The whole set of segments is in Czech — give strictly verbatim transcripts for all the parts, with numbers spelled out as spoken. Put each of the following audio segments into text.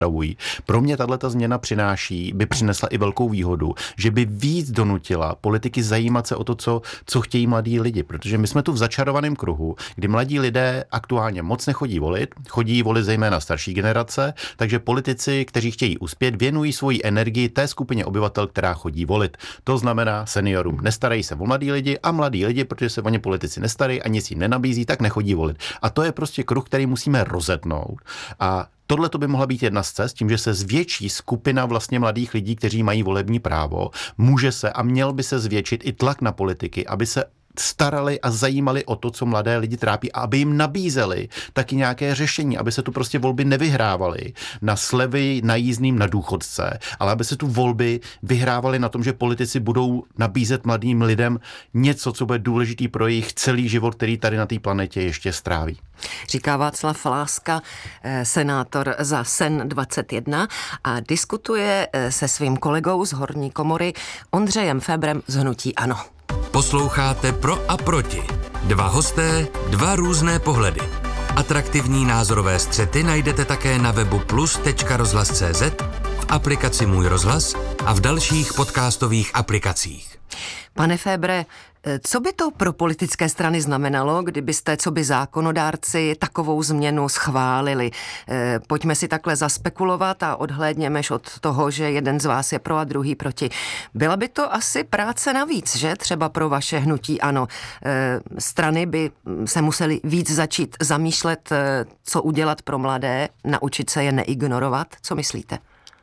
Pro mě tato změna přináší, by přinesla i velkou výhodu, že by víc donutila politiky zajímat se o to, co, co chtějí mladí lidi, protože my jsme tu v začarovaném kruhu, kdy mladí lidé aktuálně moc nechodí volit, chodí volit zejména starší generace, takže politici, kteří chtějí uspět, věnují svoji energii té skupině obyvatel, která chodí volit. To znamená seniorům. Nestarají se o mladí lidi a mladí lidi, protože se o ně politici nestarají a nic jim nenabízí, tak nechodí volit. A to je prostě kruh, který musíme rozetnout. A tohle to by mohla být jedna z cest, tím, že se zvětší skupina vlastně mladých lidí, kteří mají volební právo, může se a měl by se zvětšit i tlak na politiky, aby se starali a zajímali o to, co mladé lidi trápí a aby jim nabízeli taky nějaké řešení, aby se tu prostě volby nevyhrávaly na slevy, na jízdným, na důchodce, ale aby se tu volby vyhrávaly na tom, že politici budou nabízet mladým lidem něco, co bude důležitý pro jejich celý život, který tady na té planetě ještě stráví. Říká Václav Láska, senátor za S E N dvacet jedna a diskutuje se svým kolegou z horní komory Ondřejem Febrem z hnutí ANO. Posloucháte Pro a proti. Dva hosté, dva různé pohledy. Atraktivní názorové střety najdete také na webu plus tečka rozhlas tečka cé zet, v aplikaci Můj rozhlas a v dalších podcastových aplikacích. Pane Fébre, co by to pro politické strany znamenalo, kdybyste, co by zákonodárci, takovou změnu schválili? Pojďme si takhle zaspekulovat a odhlédněme od toho, že jeden z vás je pro a druhý proti. Byla by to asi práce navíc, že? Třeba pro vaše hnutí ANO. Strany by se museli víc začít zamýšlet, co udělat pro mladé, naučit se je neignorovat. Co myslíte?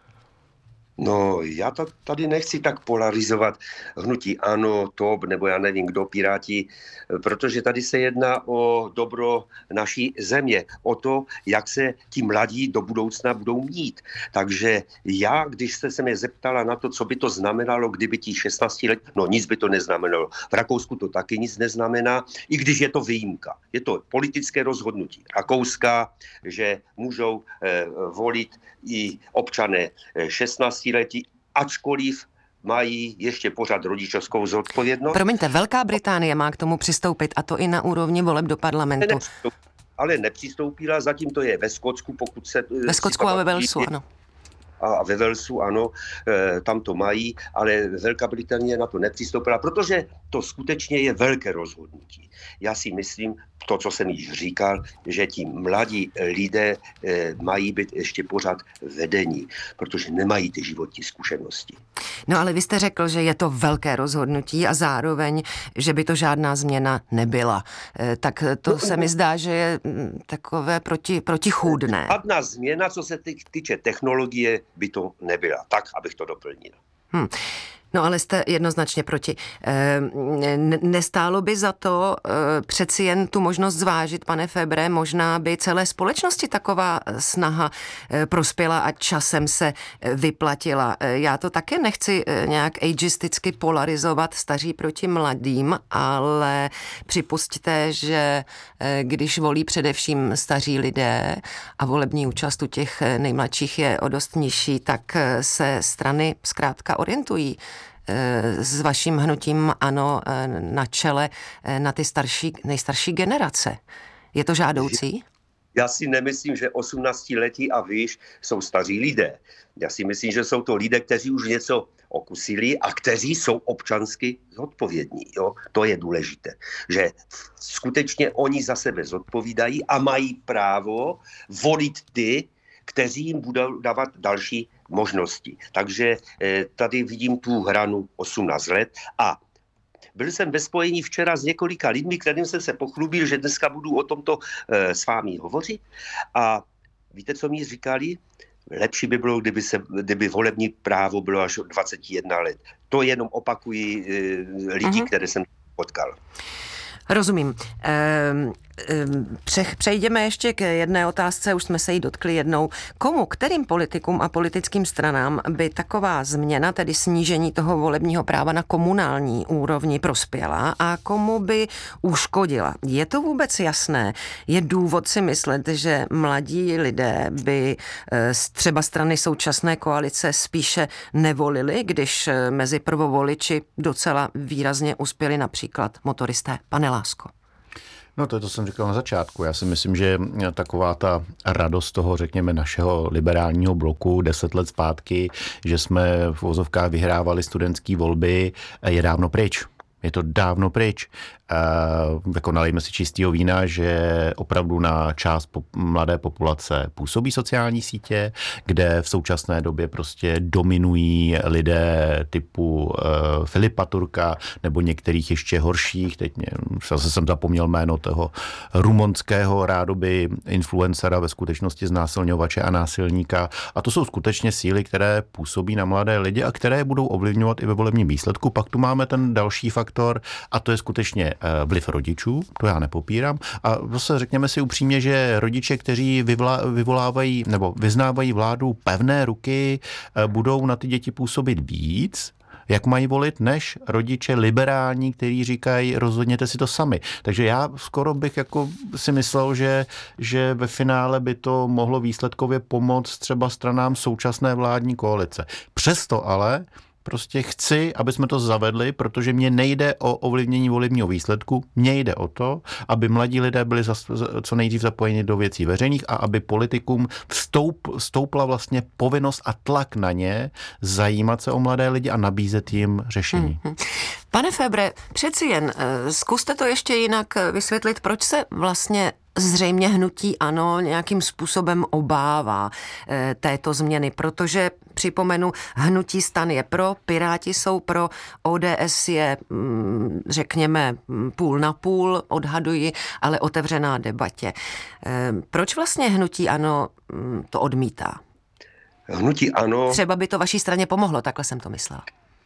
No, já tady nechci tak polarizovat hnutí ANO, T O P, nebo já nevím kdo, Piráti, protože tady se jedná o dobro naší země, o to, jak se ti mladí do budoucna budou mít. Takže já, když jste se mě zeptala na to, co by to znamenalo, kdyby ti šestnáct let, no nic by to neznamenalo. V Rakousku to taky nic neznamená, i když je to výjimka. Je to politické rozhodnutí Rakouska, že můžou eh, volit i občané šestnáctiletí, ačkoliv mají ještě pořád rodičovskou zodpovědnost. Promiňte, Velká Británie má k tomu přistoupit, a to i na úrovni voleb do parlamentu. Ale nepřistoupila, zatím to je ve Skotsku, pokud se... Ve Skotsku a ve Walesu, ano. A ve Walesu, ano, e, tam to mají, ale Velká Británie na to nepřistoupila, protože to skutečně je velké rozhodnutí. Já si myslím, to, co jsem již říkal, že ti mladí lidé e, mají být ještě pořád vedení, protože nemají ty životní zkušenosti. No ale vy jste řekl, že je to velké rozhodnutí a zároveň, že by to žádná změna nebyla. E, tak to no, se mi zdá, že je takové proti, protichůdné. Žádná změna, co se týče technologie, by to nebyla. Tak, abych to doplnil. Hmm. No ale jste jednoznačně proti. E, nestálo by za to e, přeci jen tu možnost zvážit, pane Fébre, možná by celé společnosti taková snaha e, prospěla a časem se vyplatila. E, já to také nechci e, nějak ageisticky polarizovat staří proti mladým, ale připusťte, že e, když volí především staří lidé a volební účast u těch nejmladších je o dost nižší, tak se strany zkrátka orientují s vaším hnutím ANO na čele na ty starší, nejstarší generace. Je to žádoucí? Já si nemyslím, že osmnáctiletí a výš jsou staří lidé. Já si myslím, že jsou to lidé, kteří už něco okusili a kteří jsou občansky zodpovědní. Jo? To je důležité, že skutečně oni za sebe zodpovídají a mají právo volit ty, kteří jim budou dávat další možnosti. Takže eh, tady vidím tu hranu osmnáct let a byl jsem ve spojení včera s několika lidmi, kterým jsem se pochlubil, že dneska budu o tomto eh, s vámi hovořit a víte, co mi říkali? Lepší by bylo, kdyby, se, kdyby volební právo bylo až dvacet jedna let. To jenom opakují eh, lidi, uh-huh. které jsem potkal. Rozumím. Ehm, ehm, přejdeme ještě k jedné otázce, už jsme se jí dotkli jednou. Komu, kterým politikům a politickým stranám by taková změna, tedy snížení toho volebního práva na komunální úrovni prospěla a komu by uškodila? Je to vůbec jasné? Je důvod si myslet, že mladí lidé by třeba strany současné koalice spíše nevolili, když mezi prvovoliči docela výrazně uspěli například motoristé? Pane Lásko. No to, to jsem říkal na začátku. Já si myslím, že taková ta radost toho, řekněme, našeho liberálního bloku deset let zpátky, že jsme v uvozovkách vyhrávali studentské volby, je dávno pryč. Je to dávno pryč. Uh, jako nalejme si čistého vína, že opravdu na část po, mladé populace působí sociální sítě, kde v současné době prostě dominují lidé typu uh, Filipa Turka nebo některých ještě horších. Teď mě, zase jsem zapomněl jméno toho rumunského rádoby influencera, ve skutečnosti znásilňovače a násilníka. A to jsou skutečně síly, které působí na mladé lidi a které budou ovlivňovat i ve volebním výsledku. Pak tu máme ten další faktor a to je skutečně vliv rodičů, to já nepopírám. A zase řekněme si upřímně, že rodiče, kteří vyvolá, vyvolávají nebo vyznávají vládu pevné ruky, budou na ty děti působit víc, jak mají volit, než rodiče liberální, kteří říkají, rozhodněte si to sami. Takže já skoro bych jako si myslel, že, že ve finále by to mohlo výsledkově pomoct třeba stranám současné vládní koalice. Přesto ale prostě chci, aby jsme to zavedli, protože mně nejde o ovlivnění volebního výsledku, mně jde o to, aby mladí lidé byli co nejdřív zapojeni do věcí veřejných a aby politikům vstoup, vstoupla vlastně povinnost a tlak na ně zajímat se o mladé lidi a nabízet jim řešení. Hmm. Pane Febre, přeci jen zkuste to ještě jinak vysvětlit, proč se vlastně zřejmě hnutí ANO nějakým způsobem obává e, této změny, protože připomenu, hnutí STAN je pro, Piráti jsou pro, O D S je, mm, řekněme, půl na půl, odhaduji, ale otevřená debatě. E, proč vlastně hnutí ANO mm, to odmítá? Hnutí ANO... Třeba by to vaší straně pomohlo, takhle jsem to myslela.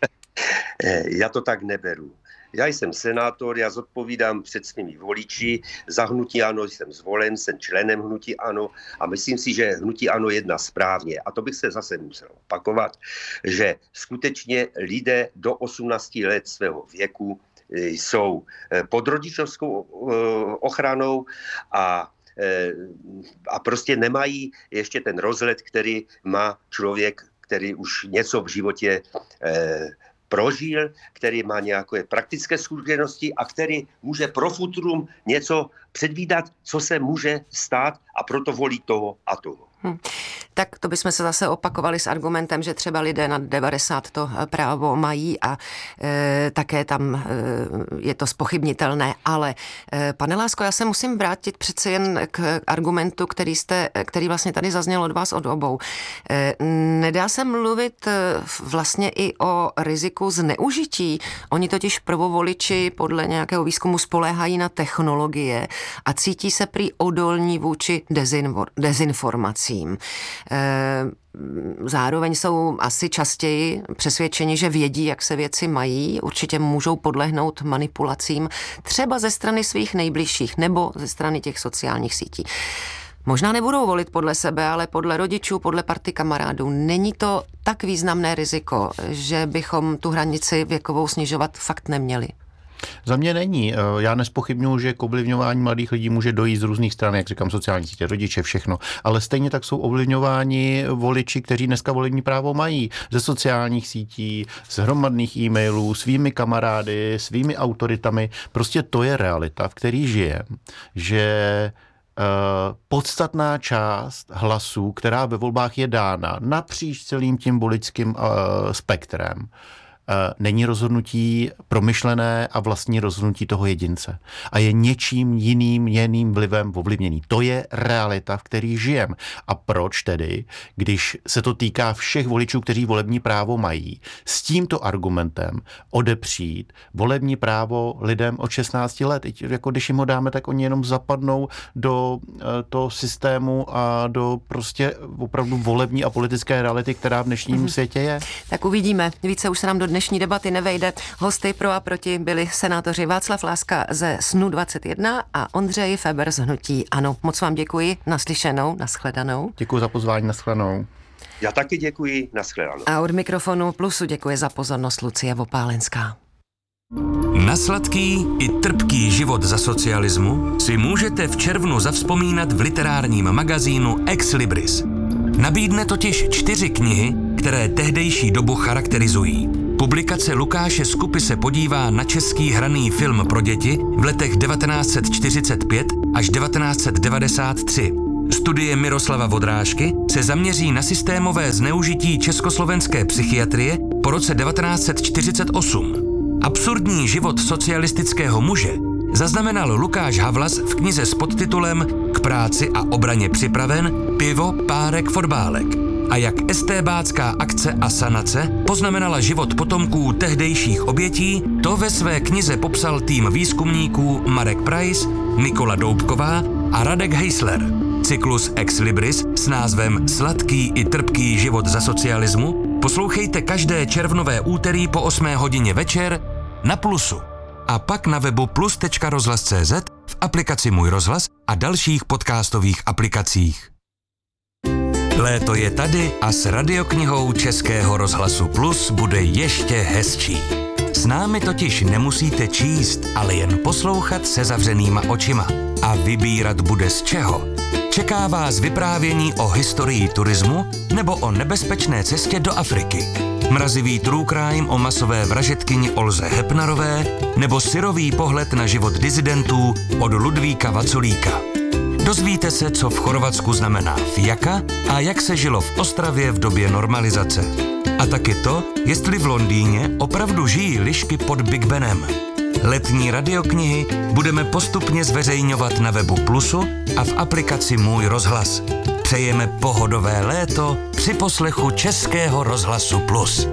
Já to tak neberu. Já jsem senátor, já zodpovídám před svými voliči, za hnutí ANO jsem zvolen, jsem členem hnutí ANO a myslím si, že hnutí ANO jedná správně. A to bych se zase musel opakovat, že skutečně lidé do osmnácti let svého věku jsou pod rodičovskou ochranou a a prostě nemají ještě ten rozhled, který má člověk, který už něco v životě eh, prožil, který má nějaké praktické zkušenosti a který může pro futurum něco předvídat, co se může stát a proto volí toho a toho. Hmm. Tak to bychom se zase opakovali s argumentem, že třeba lidé nad devadesát to právo mají a e, také tam e, je to zpochybnitelné. Ale e, pane Lásko, já se musím vrátit přece jen k argumentu, který, jste, který vlastně tady zazněl od vás od obou. E, nedá se mluvit vlastně i o riziku zneužití. Oni totiž prvovoliči podle nějakého výzkumu spoléhají na technologie a cítí se prý odolní vůči dezinfor, dezinformacím. Zároveň jsou asi častěji přesvědčeni, že vědí, jak se věci mají, určitě můžou podlehnout manipulacím třeba ze strany svých nejbližších nebo ze strany těch sociálních sítí. Možná nebudou volit podle sebe, ale podle rodičů, podle party kamarádů. Není to tak významné riziko, že bychom tu hranici věkovou snižovat fakt neměli? Za mě není. Já nespochybnuju, že k ovlivňování mladých lidí může dojít z různých stran, jak říkám, sociální sítě, rodiče, všechno. Ale stejně tak jsou ovlivňováni voliči, kteří dneska volební právo mají. Ze sociálních sítí, z hromadných e-mailů, svými kamarády, svými autoritami. Prostě to je realita, v který žijeme. Že Uh, podstatná část hlasů, která ve volbách je dána napříč celým tím voličským uh, spektrem, uh, není rozhodnutí promyšlené a vlastní rozhodnutí toho jedince. A je něčím jiným, jiným vlivem ovlivněný. To je realita, v který žijeme. A proč tedy, když se to týká všech voličů, kteří volební právo mají, s tímto argumentem odepřít volební právo lidem od šestnácti let? I jako když jim ho dáme, tak oni jenom zapadnou do uh, toho systému a do prostě opravdu volební a politické reality, která v dnešním mm-hmm. světě je. Tak uvidíme. Více už se nám do dnešní debaty nevejde. Hosty pro a proti byli senátoři Václav Láska ze S N U dvacet jedna a Ondřej Feber z hnutí ANO. Moc vám děkuji, naslyšenou, nashledanou. Děkuji za pozvání, nashledanou. Já taky děkuji, nashledanou. A od mikrofonu Plusu děkuje za pozornost Lucie Vopálenská. Na sladký i trpký život za socialismu si můžete v červnu zavzpomínat v literárním magazínu Ex Libris. Nabídne totiž čtyři knihy, které tehdejší dobu charakterizují. Publikace Lukáše Skupy se podívá na český hraný film pro děti v letech devatenáct set čtyřicet pět až devatenáct set devadesát tři. Studie Miroslava Vodrážky se zaměří na systémové zneužití československé psychiatrie po roce devatenáct set čtyřicet osm. Absurdní život socialistického muže zaznamenal Lukáš Havlas v knize s podtitulem K práci a obraně připraven, pivo, párek, fotbálek. A jak estébácká akce a sanace poznamenala život potomků tehdejších obětí, to ve své knize popsal tým výzkumníků Marek Preiss, Nikola Doubková a Radek Heisler. Cyklus Ex Libris s názvem Sladký i trpký život za socialismu poslouchejte každé červnové úterý po osmé hodině večer na Plusu. A pak na webu plus tečka rozhlas tečka cé zet, v aplikaci Můj rozhlas a dalších podcastových aplikacích. Léto je tady a s radioknihou Českého rozhlasu Plus bude ještě hezčí. S námi totiž nemusíte číst, ale jen poslouchat se zavřenýma očima. A vybírat bude z čeho. Čeká vás vyprávění o historii turismu nebo o nebezpečné cestě do Afriky. Mrazivý true crime o masové vražedkyni Olze Hepnarové nebo syrový pohled na život disidentů od Ludvíka Vaculíka. Dozvíte se, co v Chorvatsku znamená fiaka a jak se žilo v Ostravě v době normalizace. A taky to, jestli v Londýně opravdu žijí lišky pod Big Benem. Letní radioknihy budeme postupně zveřejňovat na webu Plusu a v aplikaci Můj rozhlas. Přejeme pohodové léto při poslechu Českého rozhlasu Plus.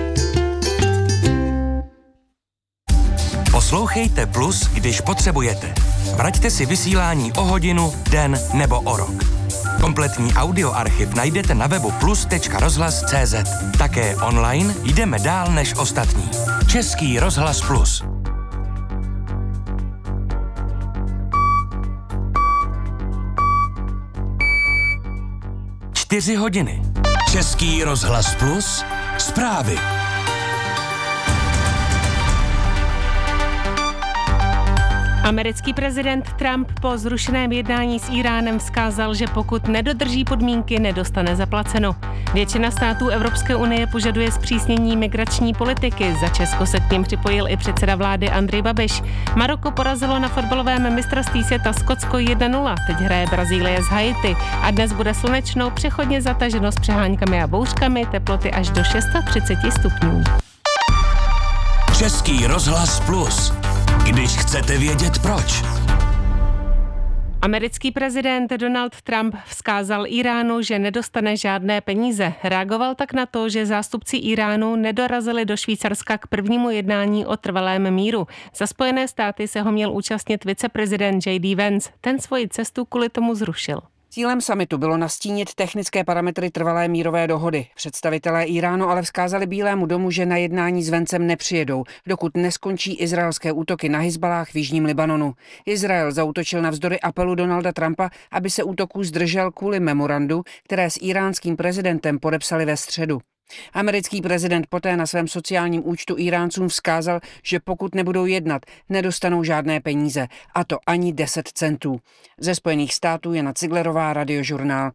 Poslouchejte Plus, když potřebujete. Vraťte si vysílání o hodinu, den nebo o rok. Kompletní audioarchiv najdete na webu plus tečka rozhlas tečka cé zet. Také online jdeme dál než ostatní. Český rozhlas Plus. Čtyři hodiny. Český rozhlas Plus. Zprávy. Americký prezident Trump po zrušeném jednání s Íránem vzkázal, že pokud nedodrží podmínky, nedostane zaplaceno. Většina států Evropské unie požaduje zpřísnění migrační politiky. Za Česko se k nim připojil i předseda vlády Andrej Babiš. Maroko porazilo na fotbalovém mistrovství světa Skotsko jedna nula. Teď hraje Brazílie s Haiti. A dnes bude slunečno, přechodně zataženo s přeháňkami a bouřkami, teploty až do třicet šest stupňů. Český rozhlas Plus. Když chcete vědět proč. Americký prezident Donald Trump vzkázal Íránu, že nedostane žádné peníze. Reagoval tak na to, že zástupci Íránu nedorazili do Švýcarska k prvnímu jednání o trvalém míru. Za Spojené státy se ho měl účastnit viceprezident J D Vance. Ten svoji cestu kvůli tomu zrušil. Cílem summitu bylo nastínit technické parametry trvalé mírové dohody. Představitelé Íránu ale vzkázali Bílému domu, že na jednání s Vencem nepřijedou, dokud neskončí izraelské útoky na Hizbalách v jižním Libanonu. Izrael zaútočil navzdory apelu Donalda Trumpa, aby se útoků zdržel kvůli memorandu, které s íránským prezidentem podepsali ve středu. Americký prezident poté na svém sociálním účtu Íráncům vzkázal, že pokud nebudou jednat, nedostanou žádné peníze, a to ani deset centů. Ze Spojených států Jana Ciglerová, Radiožurnál.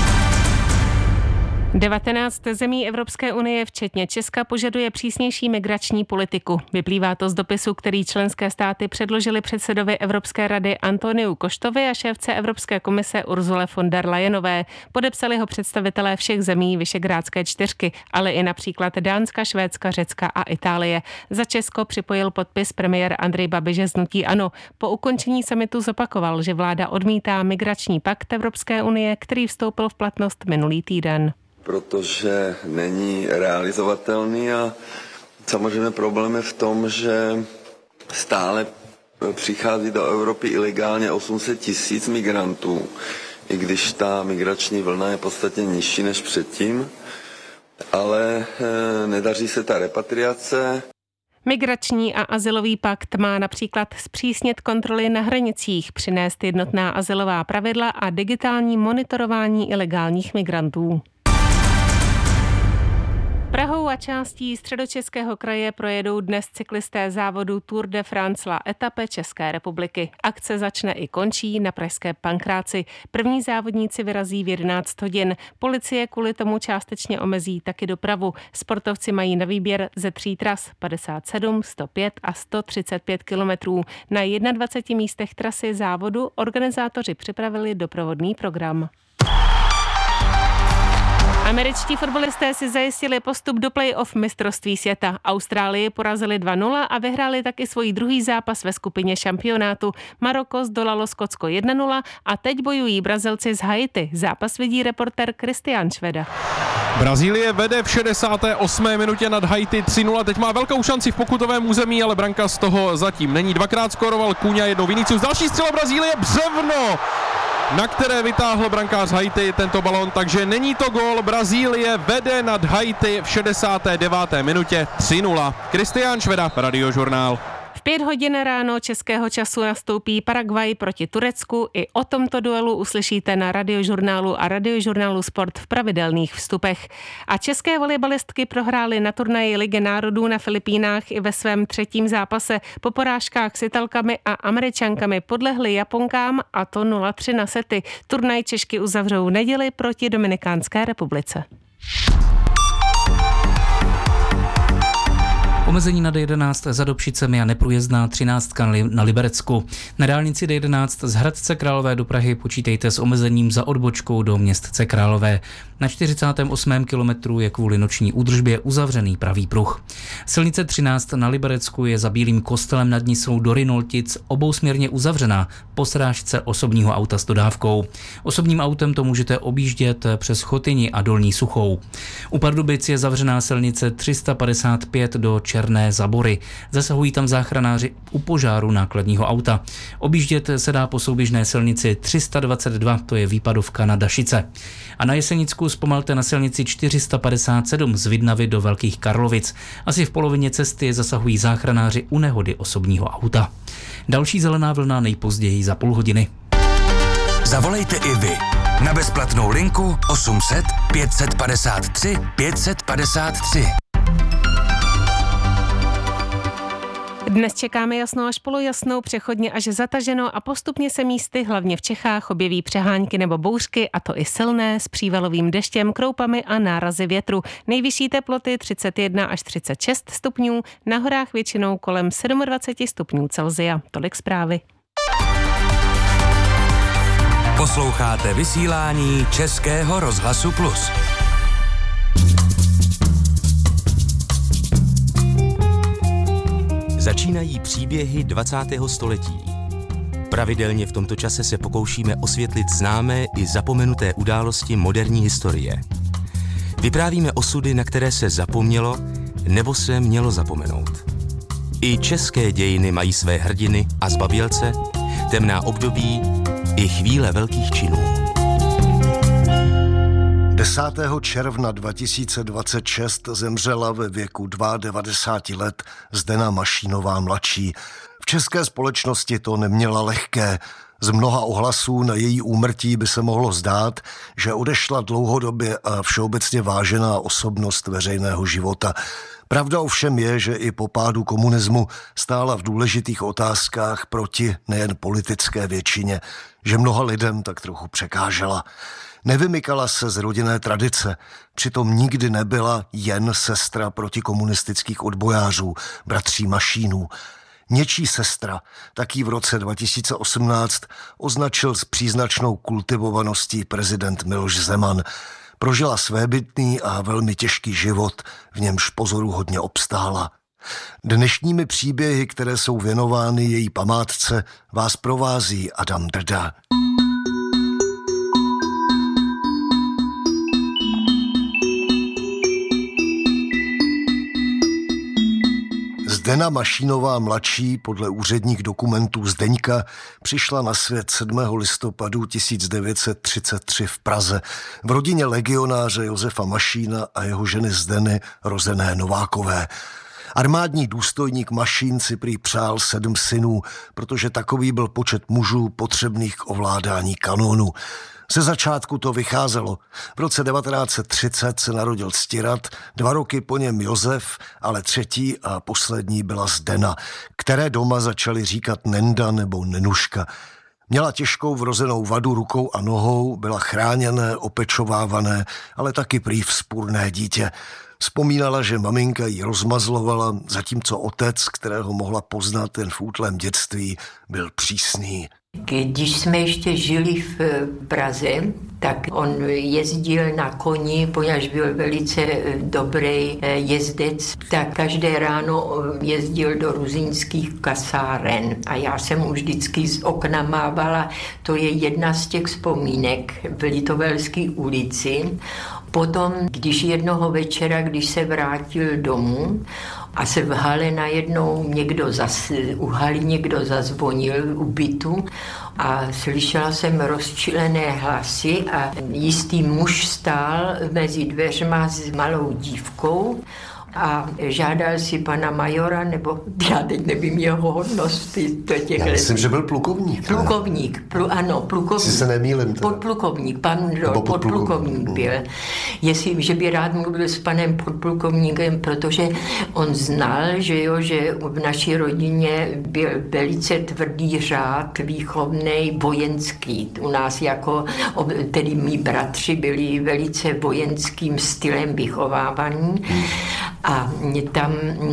devatenáct zemí Evropské unie, včetně Česka, požaduje přísnější migrační politiku. Vyplývá to z dopisu, který členské státy předložily předsedovi Evropské rady Antoniu Koštovi a šéfce Evropské komise Ursule von der Leyenové. Podepsali ho představitelé všech zemí Visegrádské čtyřky, ale i například Dánska, Švédska, Řecka a Itálie. Za Česko připojil podpis premiér Andrej Babiš z hnutí ANO. Po ukončení summitu zopakoval, že vláda odmítá migrační pakt Evropské unie, který vstoupil v platnost minulý týden. Protože není realizovatelný a samozřejmě problém je v tom, že stále přichází do Evropy ilegálně osm set tisíc migrantů, i když ta migrační vlna je podstatně nižší než předtím, ale nedaří se ta repatriace. Migrační a azylový pakt má například zpřísnit kontroly na hranicích, přinést jednotná azylová pravidla a digitální monitorování ilegálních migrantů. Prahou a částí středočeského kraje projedou dnes cyklisté závodu Tour de France La Etape České republiky. Akce začne i končí na pražské Pankráci. První závodníci vyrazí v jedenáct hodin. Policie kvůli tomu částečně omezí taky dopravu. Sportovci mají na výběr ze tří tras padesát sedm, sto pět a sto třicet pět kilometrů. Na dvaceti jedné místech trasy závodu organizátoři připravili doprovodný program. Američtí fotbalisté si zajistili postup do play-off mistrovství světa. Austrálii porazili dva nula a vyhráli taky svůj druhý zápas ve skupině šampionátu. Maroko zdolalo Skotsko jedna nula a teď bojují Brazilci z Haiti. Zápas vidí reportér Kristián Šveda. Brazílie vede v šedesáté osmé minutě nad Haiti tři nula. Teď má velkou šanci v pokutovém území, ale branka z toho zatím není. Dvakrát skoroval Kůňa, jednou Vinicius. Další střela Brazílie, břevno, na které vytáhl brankář Haiti tento balón, takže není to gól. Brazílie vede nad Haiti v šedesáté deváté minutě tři nula. Kristián Šveda, Radiožurnál. V pět hodin ráno českého času nastoupí Paraguay proti Turecku. I o tomto duelu uslyšíte na Radiožurnálu a Radiožurnálu Sport v pravidelných vstupech. A české volejbalistky prohrály na turnaji Ligy národů na Filipínách i ve svém třetím zápase. Po porážkách s Italkami a Američankami podlehly Japonkám, a to nula tři na sety. Turnaj Češky uzavřou v neděli proti Dominikánské republice. Omezení na D jedenáct za Dobšicemi a neprůjezdná třináctka na Liberecku. Na dálnici D jedenáct z Hradce Králové do Prahy počítejte s omezením za odbočkou do Městce Králové. Na čtyřicátém osmém kilometru je kvůli noční údržbě uzavřený pravý pruh. Silnice třináct na Liberecku je za Bílým kostelem nad Nisou do Rynoltic obousměrně uzavřená po srážce osobního auta s dodávkou. Osobním autem to můžete objíždět přes Chotyni a Dolní Suchou. U Pardubic je zavřená silnice tři sta padesát pět do Černé Zabory. Zasahují tam záchranáři u požáru nákladního auta. Objíždět se dá po souběžné silnici tři sta dvacet dva, to je výpadovka na Dašice. A na Jesenicku zpomalte na silnici čtyři sta padesát sedm z Vidnavy do Velkých Karlovic. Asi v polovině cesty zasahují záchranáři u nehody osobního auta. Další zelená vlna nejpozději za půl hodiny. Zavolejte i vy na bezplatnou linku osm set pět set padesát tři pět set padesát tři. Dnes čekáme jasno až polojasnou, přechodně až zataženo a postupně se místy, hlavně v Čechách, objeví přehánky nebo bouřky, a to i silné, s přívalovým deštěm, kroupami a nárazy větru. Nejvyšší teploty třicet jedna až třicet šest stupňů, na horách většinou kolem dvacet sedm stupňů Celsia. Tolik zprávy. Posloucháte vysílání Českého rozhlasu Plus. Začínají příběhy dvacátého století. Pravidelně v tomto čase se pokoušíme osvětlit známé i zapomenuté události moderní historie. Vyprávíme osudy, na které se zapomnělo nebo se mělo zapomenout. I české dějiny mají své hrdiny a zbabělce, temná období i chvíle velkých činů. desátého června dva tisíce dvacet šest zemřela ve věku devadesáti dvou let Zdena Mašínová mladší. V české společnosti to neměla lehké. Z mnoha ohlasů na její úmrtí by se mohlo zdát, že odešla dlouhodobě a všeobecně vážená osobnost veřejného života. Pravda ovšem je, že i po pádu komunismu stála v důležitých otázkách proti nejen politické většině, že mnoha lidem tak trochu překážela. Nevymykala se z rodinné tradice, přitom nikdy nebyla jen sestra protikomunistických odbojářů, bratří Mašínů. Něčí sestra taky v roce dva tisíce osmnáct označil s příznačnou kultivovaností prezident Miloš Zeman. Prožila svébytný a velmi těžký život, v němž pozoruhodně obstála. Dnešními příběhy, které jsou věnovány její památce, vás provází Adam Drda. Zdena Mašínová mladší podle úředních dokumentů Zdeňka přišla na svět sedmého listopadu tisíc devět set třicet tři v Praze v rodině legionáře Josefa Mašína a jeho ženy Zdeny rozené Novákové. Armádní důstojník Mašín si prý přál sedm synů, protože takový byl počet mužů potřebných k ovládání kanónu. Ze začátku to vycházelo. V roce devatenáct set třicet se narodil Ctirad, dva roky po něm Josef, ale třetí a poslední byla Zdena, které doma začali říkat Nenda nebo Nenuška. Měla těžkou vrozenou vadu rukou a nohou, byla chráněné, opečovávané, ale taky prý vzpurné dítě. Vzpomínala, že maminka ji rozmazlovala, zatímco otec, kterého mohla poznat jen v útlém dětství, byl přísný. Když jsme ještě žili v Praze, tak on jezdil na koni, poněvadž byl velice dobrý jezdec, tak každé ráno jezdil do ruzínských kasáren. A já jsem už vždycky z okna mávala, to je jedna z těch vzpomínek v Litovelské ulici. Potom, když jednoho večera, když se vrátil domů a se v hale najednou někdo zas, u haly někdo zazvonil u bytu a slyšela jsem rozčilené hlasy a jistý muž stál mezi dveřma s malou dívkou a žádal si pana majora, nebo já teď nevím jeho hodnost. Já myslím, že byl plukovník. Plukovník, plu, ano, plukovník. Si se nemýlim. Teda. Podplukovník, pan podplukovník byl. Jestli, že by rád mluvil s panem podplukovníkem, protože on znal, že jo, že v naší rodině byl velice tvrdý řád, výchovnej, vojenský. U nás jako, tedy mý bratři byli velice vojenským stylem vychovávaní. A tam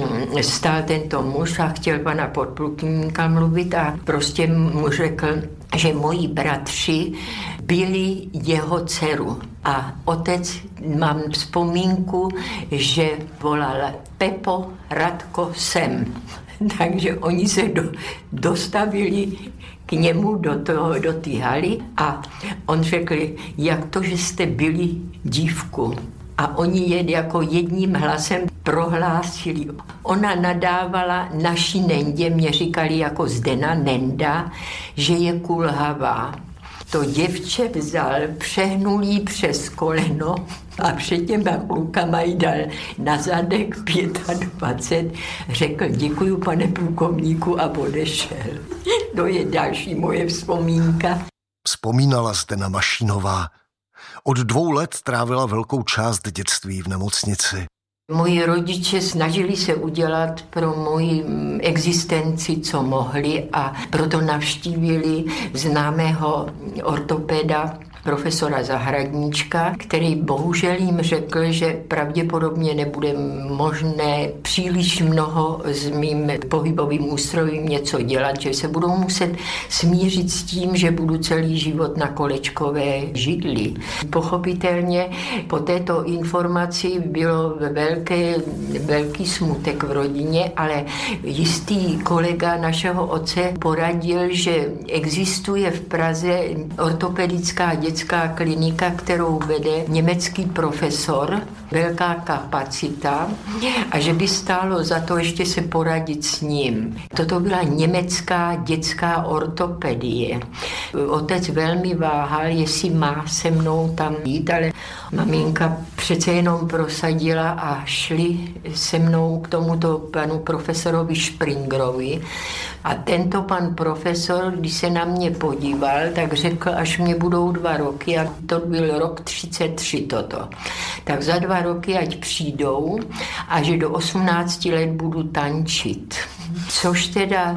stál tento muž a chtěl pana podplukovníka mluvit a prostě mu řekl, že moji bratři byli jeho dceru. A otec, mám vzpomínku, že volal Pepo, Radko, sem. Takže oni se do, dostavili k němu do toho, do té haly a on řekl, jak to, že jste byli dívku. A oni je jako jedním hlasem prohlásili. Ona nadávala naší Nendě, mě říkali jako Zdena, Nenda, že je kulhavá. To děvče vzal, přehnul jí přes koleno a před těma klukama jí dal na zadek dvacet pět, řekl děkuju pane plukovníku a odešel. To je další moje vzpomínka. Vzpomínala Zdena Mašínová. Od dvou let trávila velkou část dětství v nemocnici. Moji rodiče snažili se udělat pro moji existenci, co mohli a proto navštívili známého ortopeda profesora Zahradníčka, který bohužel jim řekl, že pravděpodobně nebude možné příliš mnoho s mým pohybovým ústrojím něco dělat, že se budou muset smířit s tím, že budu celý život na kolečkové židli. Pochopitelně po této informaci bylo velké, velký smutek v rodině, ale jistý kolega našeho otce poradil, že existuje v Praze ortopedická dětská dětská klinika, kterou vede německý profesor, velká kapacita a že by stálo za to ještě se poradit s ním. Toto byla německá dětská ortopedie. Otec velmi váhal, jestli má se mnou tam jít, ale maminka přece jenom prosadila a šli se mnou k tomuto panu profesorovi Springerovi. A tento pan profesor, když se na mě podíval, tak řekl, až mě budou dva roky, a to byl rok třicet tři toto. Tak za dva roky, ať přijdou a že do osmnácti let budu tančit. Což teda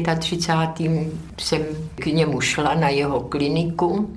třicátým pátým jsem k němu šla na jeho kliniku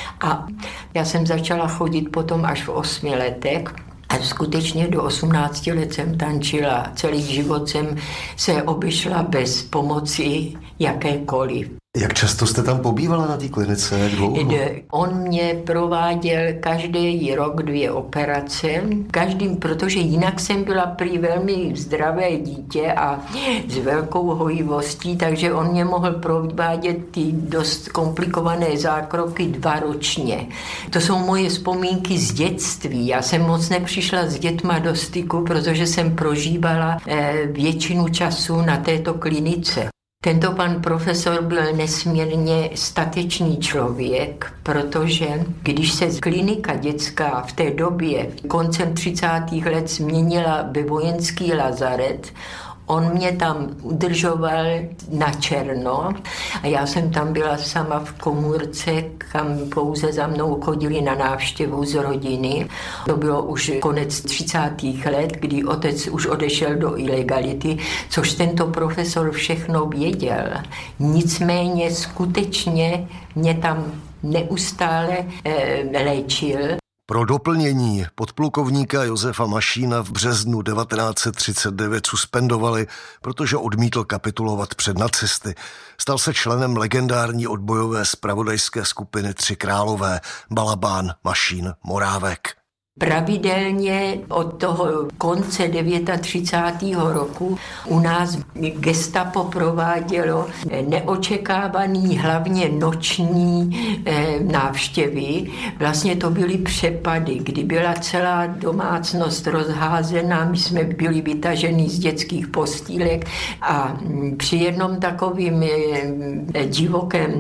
a já jsem začala chodit potom až v osmi letech. A skutečně do osmnácti let jsem tančila. Celý život jsem se obešla bez pomoci jakékoliv. Jak často jste tam pobývala na té klinice? Jak dlouho? On mě prováděl každý rok dvě operace. Každým, protože jinak jsem byla prý velmi zdravé dítě a s velkou hojivostí, takže on mě mohl provádět ty dost komplikované zákroky dva ročně. To jsou moje vzpomínky z dětství. Já jsem moc nepřišla s dětma do styku, protože jsem prožívala většinu času na této klinice. Tento pan profesor byl nesmírně statečný člověk, protože když se klinika dětská v té době koncem třicátých let změnila ve vojenský lazaret, On mě tam udržoval na černo a já jsem tam byla sama v komůrce, kam pouze za mnou chodili na návštěvu z rodiny. To bylo už konec třicátých let, kdy otec už odešel do ilegality, což tento profesor všechno věděl. Nicméně skutečně mě tam neustále e, léčil. Pro doplnění podplukovníka Josefa Mašína v březnu devatenáct set třicet devět suspendovali, protože odmítl kapitulovat před nacisty. Stal se členem legendární odbojové zpravodajské skupiny Tři králové, Balabán, Mašín, Morávek. Pravidelně od toho konce třicátého devátého roku u nás gestapo provádělo neočekávaný, hlavně noční návštěvy. Vlastně to byly přepady, kdy byla celá domácnost rozházená, my jsme byli vytaženi z dětských postýlek a při jednom takovým divokém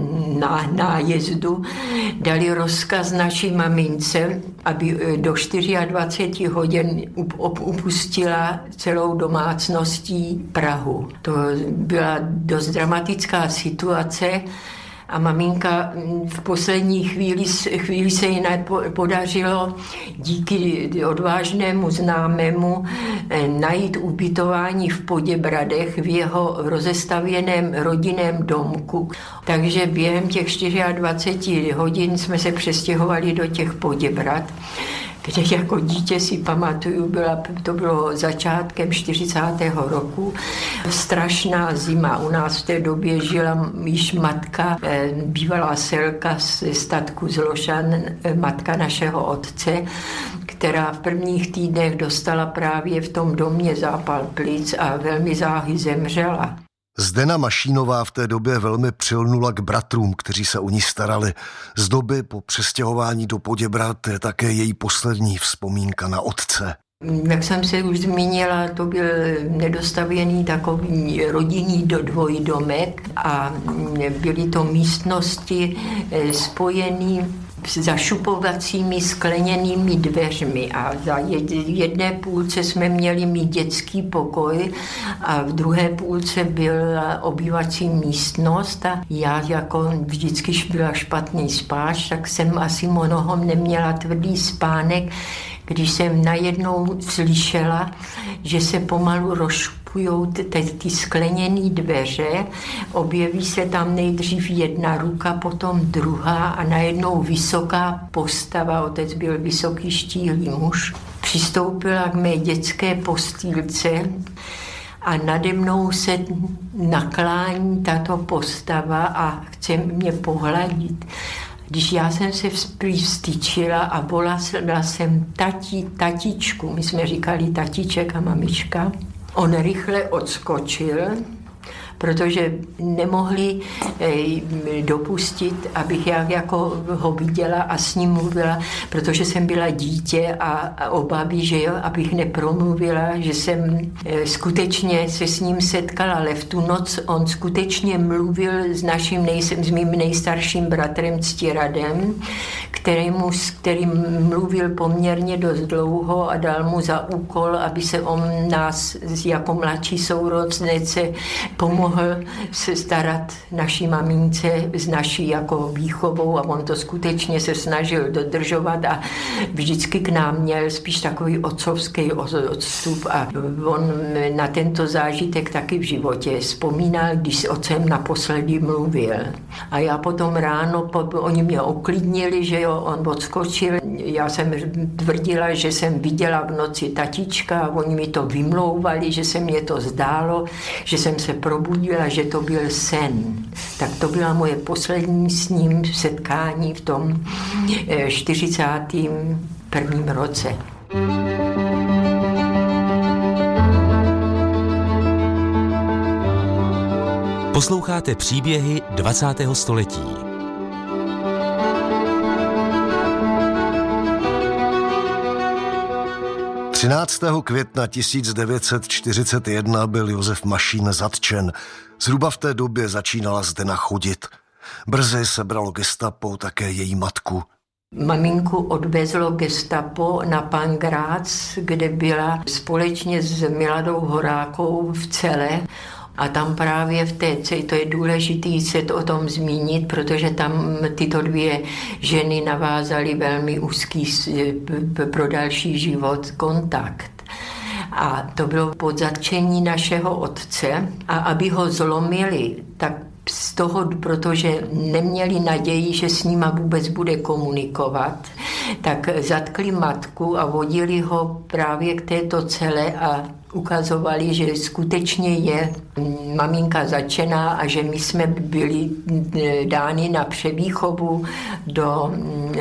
nájezdu dali rozkaz naší mamince, aby do dvacet čtyři hodin upustila celou domácností Prahu. To byla dost dramatická situace a maminka v poslední chvíli, chvíli se jí podařilo díky odvážnému známému najít ubytování v Poděbradech v jeho rozestavěném rodinném domku. Takže během těch dvacet čtyři hodin jsme se přestěhovali do těch Poděbrad, kde jako dítě si pamatuju, byla, to bylo začátkem čtyřicátého roku. Strašná zima. U nás v té době žila již matka, bývalá selka ze statku z Lošan, matka našeho otce, která v prvních týdnech dostala právě v tom domě zápal plic a velmi záhy zemřela. Zdena Mašínová v té době velmi přilnula k bratrům, kteří se o ní starali. Z doby po přestěhování do Poděbrad je také její poslední vzpomínka na otce. Jak jsem se už zmínila, to byl nedostavěný takový rodinný dvojdomek a byly to místnosti spojené zašupovacími skleněnými dveřmi a za jedné půlce jsme měli mít dětský pokoj a v druhé půlce byla obývací místnost a já jako vždycky byla špatný spáč, tak jsem asi mnohom neměla tvrdý spánek, když jsem najednou slyšela, že se pomalu rozšupujou ty, ty, ty skleněné dveře, objeví se tam nejdřív jedna ruka, potom druhá a najednou vysoká postava, otec byl vysoký štíhlý muž, přistoupila k mé dětské postýlce a nade mnou se naklání tato postava a chce mě pohladit. Když já jsem se vstyčila a volala jsem tati, tatičku, my jsme říkali tatiček a mamička, on rychle odskočil, protože nemohli dopustit, abych já jako ho viděla a s ním mluvila, protože jsem byla dítě a obavy, že jo, abych nepromluvila, že jsem skutečně se s ním setkala, ale v tu noc on skutečně mluvil s naším nej, s mým nejstarším bratrem Ctiradem, kterému, s kterým mluvil poměrně dost dlouho a dal mu za úkol, aby se on nás jako mladší sourozenec pomohl se starat naší mamince s naší jako výchovou a on to skutečně se snažil dodržovat a vždycky k nám měl spíš takový otcovský odstup a on na tento zážitek taky v životě vzpomínal, když s otcem naposledy mluvil. A já potom ráno, oni mě uklidnili, že jo, on odskočil. Já jsem tvrdila, že jsem viděla v noci tatička a oni mi to vymlouvali, že se mě to zdálo, že jsem se probudila, že to byl sen. Tak to byla moje poslední s ním setkání v tom čtyřicátém prvním roce. Posloucháte příběhy dvacátého století. třináctého května tisíc devět set čtyřicet jedna byl Josef Mašín zatčen. Zhruba v té době začínala Zdena chodit. Brzy sebralo gestapo také její matku. Maminku odvezlo gestapo na Pankrác, kde byla společně s Miladou Horákovou v cele. A tam právě v té, to je důležité se to o tom zmínit, protože tam tyto dvě ženy navázaly velmi úzký pro další život kontakt. A to bylo pod zatčení našeho otce a aby ho zlomili, tak z toho, protože neměli naději, že s nima vůbec bude komunikovat, tak zatkli matku a vodili ho právě k této cele a ukazovali, že skutečně je maminka zatčená a že my jsme byli dáni na převýchovu do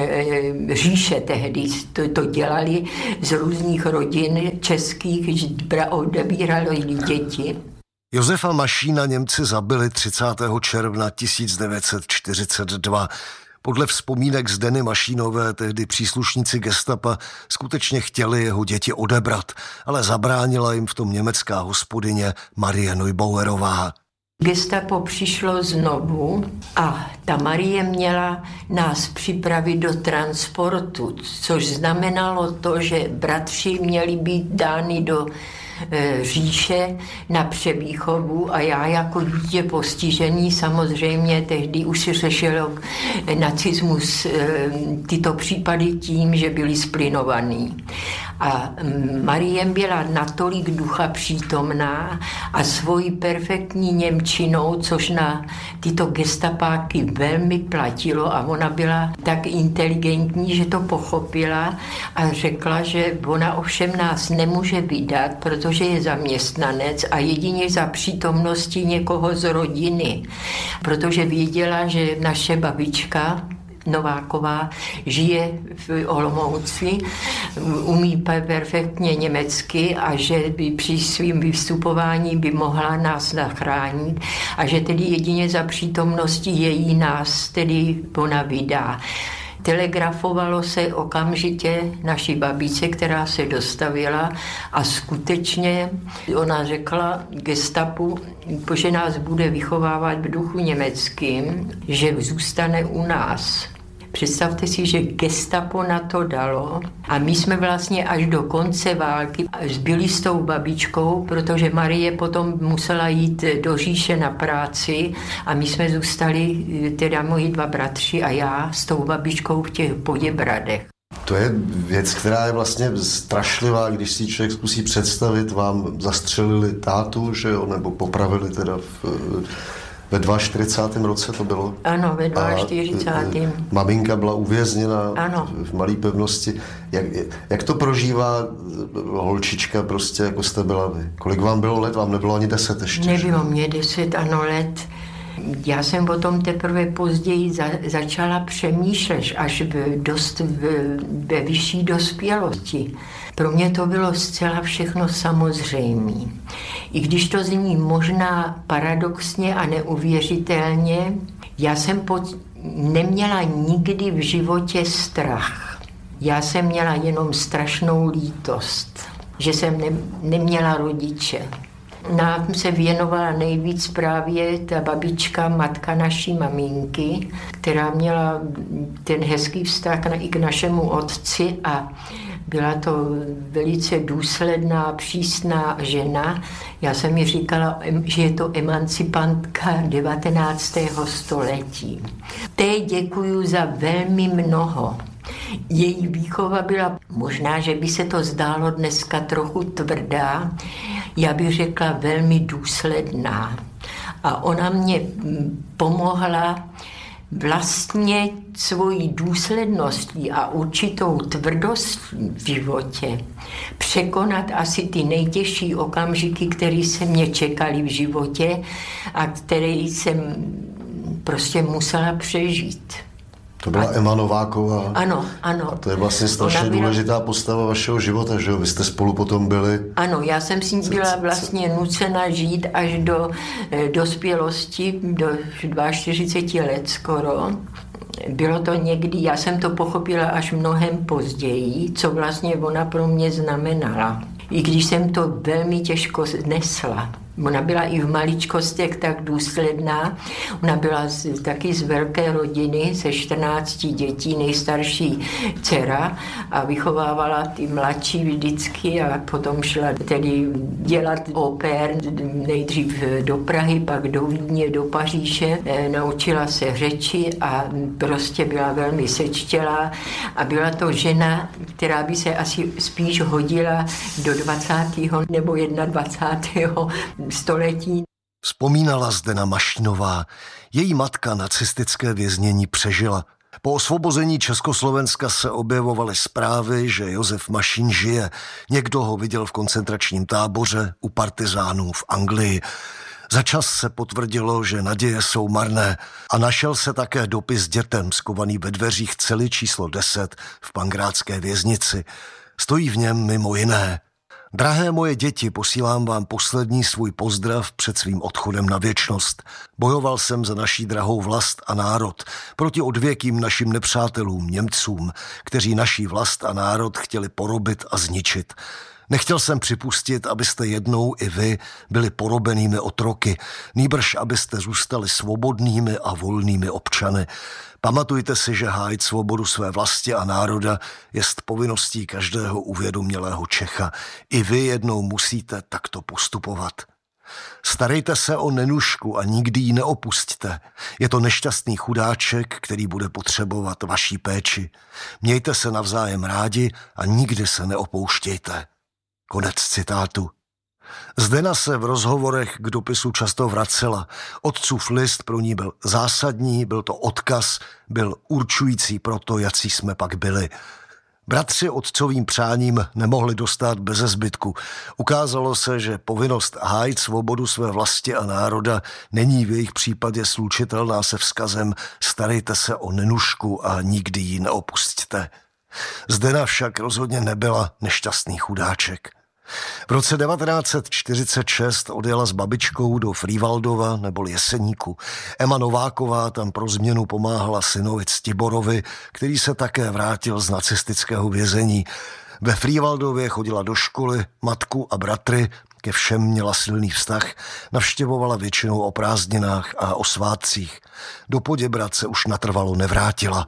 říše tehdy. To, to dělali z různých rodin českých, že odebírali děti. Josefa Mašína Němci zabili třicátého června tisíc devět set čtyřicet dva. Podle vzpomínek Zdeny Mašínové tehdy příslušníci gestapa skutečně chtěli jeho děti odebrat, ale zabránila jim v tom německá hospodyně Marie Neubauerová. Gestapo přišlo znovu a ta Marie měla nás připravit do transportu, což znamenalo to, že bratři měli být dány do říše na převýchovu a já jako dítě postižený samozřejmě tehdy už se řešilo nacismus tyto případy tím, že byli splynovaný. A Marie byla natolik ducha přítomná a svojí perfektní němčinou, což na tyto gestapáky velmi platilo a ona byla tak inteligentní, že to pochopila a řekla, že ona ovšem nás nemůže vydat, protože je zaměstnanec a jedině za přítomnosti někoho z rodiny, protože věděla, že naše babička Nováková žije v Olomouci, umí perfektně německy a že by při svým vystupování by mohla nás zachránit a že tedy jedině za přítomnosti její nás tedy ona vydá. Telegrafovalo se okamžitě naší babičce, která se dostavila a skutečně ona řekla gestapu, že nás bude vychovávat v duchu německým, že zůstane u nás. Představte si, že gestapo na to dalo a my jsme vlastně až do konce války zbyli s tou babičkou, protože Marie potom musela jít do říše na práci a my jsme zůstali, teda moji dva bratři a já, s tou babičkou v těch Poděbradech. To je věc, která je vlastně strašlivá, když si člověk zkusí představit, vám zastřelili tátu, že jo, nebo popravili teda v... Ve čtyřicátém druhém roce to bylo? Ano, ve čtyřicátém druhém Maminka byla uvězněna ano. v malé pevnosti. Jak, jak to prožívá holčička, prostě jako jste byla vy? Kolik vám bylo let? Vám nebylo ani deset ještě? Nebylo mě deset, ano, let. Já jsem potom teprve později za, začala přemýšlet, až v dost v, ve vyšší dospělosti. Pro mě to bylo zcela všechno samozřejmé. I když to zní možná paradoxně a neuvěřitelně, já jsem pod, neměla nikdy v životě strach. Já jsem měla jenom strašnou lítost, že jsem ne, neměla rodiče. Nám se věnovala nejvíc právě ta babička, matka naší maminky, která měla ten hezký vztah i k našemu otci a byla to velice důsledná, přísná žena. Já jsem mi říkala, že je to emancipantka devatenáctého století. Té děkuju za velmi mnoho. Její výchova byla, možná, že by se to zdálo dneska trochu tvrdá, já bych řekla velmi důsledná. A ona mě pomohla vlastně svojí důsledností a určitou tvrdostí v životě překonat asi ty nejtěžší okamžiky, které se mě čekaly v životě a které jsem prostě musela přežít. To byla a... Emma Nováková. Ano, ano. A to je vlastně strašně byla... důležitá postava vašeho života, že jo? Vy jste spolu potom byli... Ano, já jsem si byla vlastně nucena žít až do e, dospělosti, do čtyřiceti dvou let skoro. Bylo to někdy, já jsem to pochopila až mnohem později, co vlastně ona pro mě znamenala. I když jsem to velmi těžko nesla. Ona byla i v maličkostech tak důsledná. Ona byla z, taky z velké rodiny, se čtrnácti dětí, nejstarší dcera a vychovávala ty mladší vždycky a potom šla tedy dělat opér, nejdřív do Prahy, pak do Vídně, do Paříže. Naučila se řeči a prostě byla velmi sečtělá a byla to žena, která by se asi spíš hodila do dvacátého nebo dvacátého prvního století. Vzpomínala Zdena Mašínová. Její matka nacistické věznění přežila. Po osvobození Československa se objevovaly zprávy, že Josef Mašín žije. Někdo ho viděl v koncentračním táboře u partizánů v Anglii. Za čas se potvrdilo, že naděje jsou marné a našel se také dopis dětem skovaný ve dveřích cely číslo deset v Pankrátské věznici. Stojí v něm mimo jiné: Drahé moje děti, posílám vám poslední svůj pozdrav před svým odchodem na věčnost. Bojoval jsem za naší drahou vlast a národ, proti odvěkým našim nepřátelům, Němcům, kteří naší vlast a národ chtěli porobit a zničit. Nechtěl jsem připustit, abyste jednou i vy byli porobenými otroky, nýbrž abyste zůstali svobodnými a volnými občany. Pamatujte si, že hájit svobodu své vlasti a národa jest povinností každého uvědomělého Čecha. I vy jednou musíte takto postupovat. Starejte se o Nenušku a nikdy ji neopusťte. Je to nešťastný chudáček, který bude potřebovat vaší péči. Mějte se navzájem rádi a nikdy se neopouštějte. Konec citátu. Zdena se v rozhovorech k dopisu často vracela. Otcův list pro ní byl zásadní, byl to odkaz, byl určující pro to, jací jsme pak byli. Bratři otcovým přáním nemohli dostat beze zbytku. Ukázalo se, že povinnost hájit svobodu své vlasti a národa není v jejich případě slučitelná se vzkazem starejte se o Nenušku a nikdy ji neopusťte. Zdena však rozhodně nebyla nešťastný chudáček. V roce devatenáct set čtyřicet šest odjela s babičkou do Frývaldova neboli Jeseníku. Emma Nováková tam pro změnu pomáhala synovi Ctiborovi, který se také vrátil z nacistického vězení. Ve Frývaldově chodila do školy, matku a bratry, ke všem měla silný vztah, navštěvovala většinou o prázdninách a o svátcích. Do Poděbrad se už natrvalo nevrátila.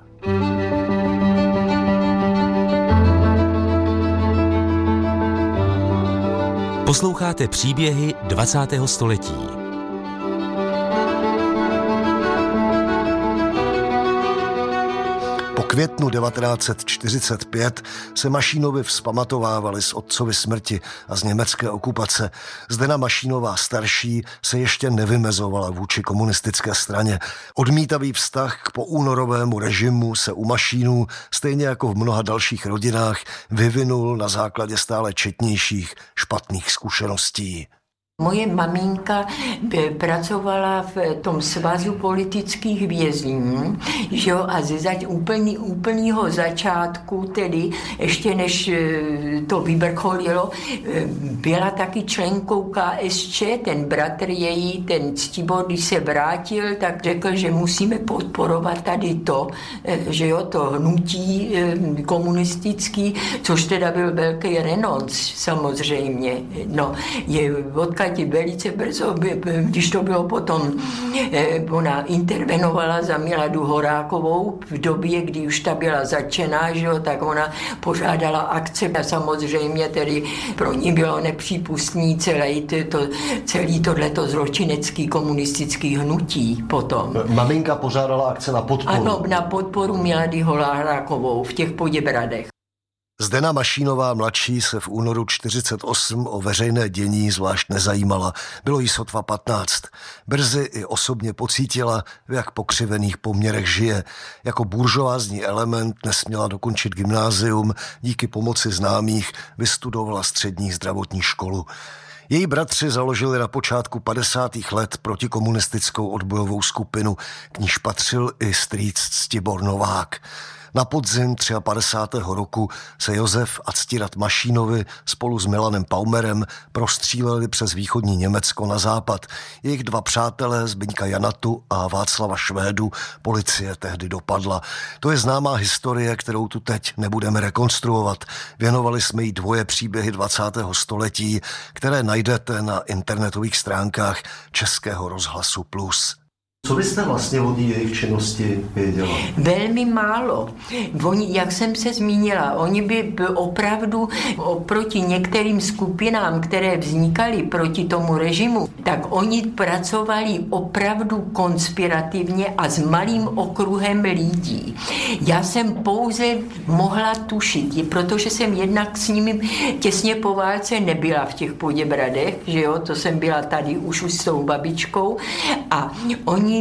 Posloucháte příběhy dvacátého století. Po květnu devatenáct set čtyřicet pět se Mašínovi vzpamatovávali z otcovy smrti a z německé okupace. Zdena Mašínová starší se ještě nevymezovala vůči komunistické straně. Odmítavý vztah k poúnorovému režimu se u Mašínů, stejně jako v mnoha dalších rodinách, vyvinul na základě stále četnějších špatných zkušeností. Moje maminka pracovala v tom svazu politických vězňů, že jo, a ze zač- úplný, úplnýho začátku, tedy ještě než to vyvrcholilo, byla taky členkou K S Č, ten bratr její, ten Ctibor, když se vrátil, tak řekl, že musíme podporovat tady to, že jo, to hnutí komunistický, což teda byl velký renonc, samozřejmě. No, je odkud velice brzo, když to bylo potom, ona intervenovala za Miladu Horákovou v době, kdy už ta byla začená, že jo, tak ona požádala akce a samozřejmě tedy pro ní bylo nepřípustný celý, to, celý tohleto zločinecký komunistický hnutí potom. Maminka požádala akce na podporu. Ano, na podporu Milady Horákovou v těch Poděbradech. Zdena Mašínová mladší se v únoru čtyřicet osm o veřejné dění zvlášť nezajímala. Bylo jí sotva patnáct. Brzy i osobně pocítila, v jak pokřivených poměrech žije. Jako buržoázní element nesměla dokončit gymnázium, díky pomoci známých vystudovala střední zdravotní školu. Její bratři založili na počátku padesátých let protikomunistickou odbojovou skupinu, k níž patřil i strýc Ctibor Novák. Na podzim padesátého třetího roku se Josef a Ctirat Mašínovi spolu s Milanem Paumerem prostříleli přes východní Německo na západ. Jejich dva přátelé, Zbyňka Janatu a Václava Švédu, policie tehdy dopadla. To je známá historie, kterou tu teď nebudeme rekonstruovat. Věnovali jsme jí dvoje příběhy dvacátého století, které najdete na internetových stránkách Českého rozhlasu Plus. Co byste vlastně o té jejich činnosti věděla? Velmi málo. Oni, jak jsem se zmínila, oni by opravdu oproti některým skupinám, které vznikaly proti tomu režimu, tak oni pracovali opravdu konspirativně a s malým okruhem lidí. Já jsem pouze mohla tušit, protože jsem jednak s nimi těsně po válce nebyla v těch Poděbradech, že jo, to jsem byla tady už, už s tou babičkou a oni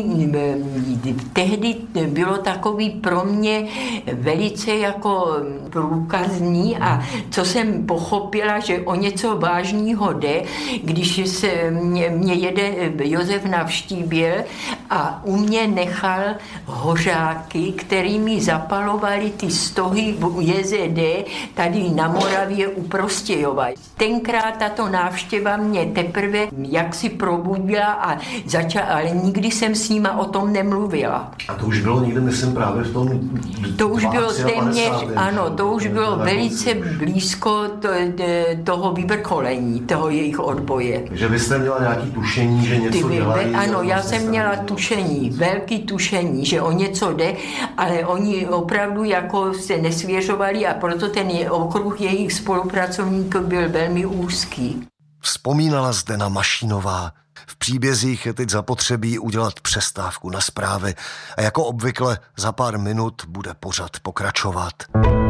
tehdy bylo takový pro mě velice jako průkazný a co jsem pochopila, že o něco vážného jde, když se mě, mě jede Josef navštívil a u mě nechal hořáky, kterými zapalovali ty stohy v J Z D tady na Moravě u Prostějova. Tenkrát tato návštěva mě teprve jaksi probudila a začala, ale nikdy jsem s nima o tom nemluvila. A to už bylo někde, myslím, právě v tom To už bylo téměř, ano, to už bylo velice blízko to, toho vyvrcholení, toho jejich odboje. Že vy jste měla nějaký tušení, že něco Ty, dělají? Ano, já jsem měla tušení, velký tušení, že o něco jde, ale oni opravdu jako se nesvěřovali a proto ten okruh jejich spolupracovníků byl velmi úzký. Vzpomínala Zdena Mašínová. V příbězích je teď zapotřebí udělat přestávku na zprávy a jako obvykle za pár minut bude pořad pokračovat.